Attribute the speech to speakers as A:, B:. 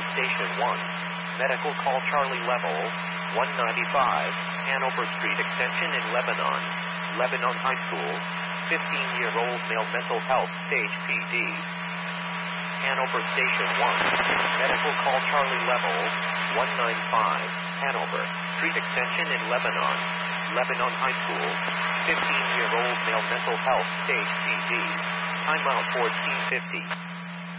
A: Station 1. Medical call Charlie level 195, Hanover Street extension in Lebanon. Lebanon High School. 15-year-old male mental health stage PD. Hanover Station 1. Medical call Charlie level 195, Hanover Street extension in Lebanon. Lebanon High School. 15-year-old male mental health stage PD. Timeout 1450.